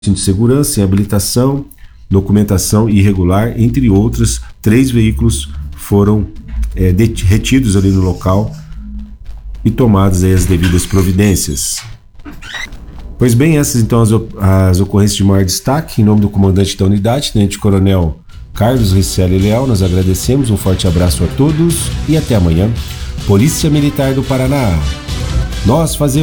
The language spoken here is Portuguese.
de segurança, sem habilitação, documentação irregular, entre outros. 3 veículos foram retidos ali no local e tomadas aí as devidas providências. Pois bem, essas então as ocorrências de maior destaque. Em nome do comandante da unidade, Tenente Coronel Carlos Ricelli Leal, nós agradecemos, um forte abraço a todos e até amanhã. Polícia Militar do Paraná. Nós fazemos